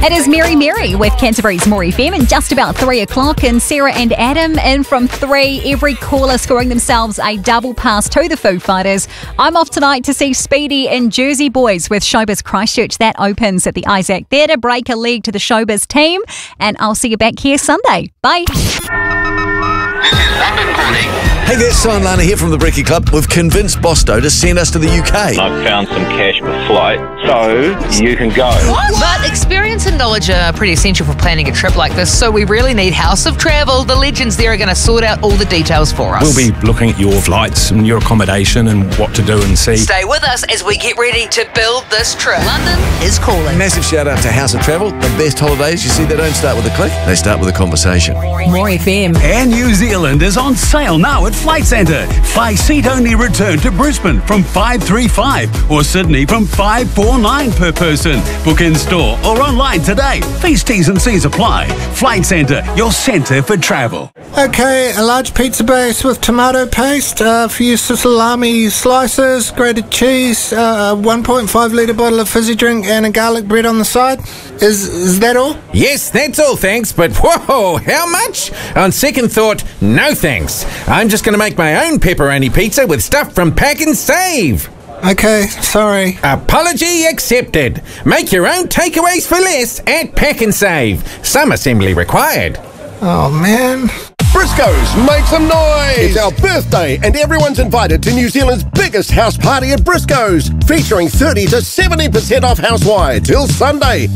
It is Mary Mary with Canterbury's More FM in just about 3 o'clock, and Sarah and Adam in from 3. Every caller scoring themselves a double pass to the Foo Fighters. I'm off tonight to see Speedy and Jersey Boys with Showbiz Christchurch. That opens at the Isaac Theatre. Break a leg to the Showbiz team, and I'll see you back here Sunday. Bye. Hey there, Simon Lana here from the Brekkie Club. We've convinced Bosto to send us to the UK. I've found some cash per flight, so you can go. But experience and knowledge are pretty essential for planning a trip like this, so we really need House of Travel. The legends there are going to sort out all the details for us. We'll be looking at your flights and your accommodation and what to do and see. Stay with us as we get ready to build this trip. London is calling. Massive shout out to House of Travel. The best holidays, you see, they don't start with a click, they start with a conversation. More FM. Air New Zealand is on sale now at Flight Centre. Fly seat-only return to Brisbane from $535 or Sydney from $549 per person. Book in store or online today. Fees, T's and C's apply. Flight Centre, your centre for travel. Okay, a large pizza base with tomato paste, a few salami slices, grated cheese, a 1.5 litre bottle of fizzy drink and a garlic bread on the side. Is that all? Yes, that's all, thanks, but whoa, how much? On second thought, no thanks. I'm just going to make my own pepperoni pizza with stuff from Pack and Save. Okay, sorry. Apology accepted. Make your own takeaways for less at Pack and Save. Some assembly required. Oh, man. Briscoes, make some noise! It's our birthday and everyone's invited to New Zealand's biggest house party at Briscoes, featuring 30 to 70% off housewide till Sunday.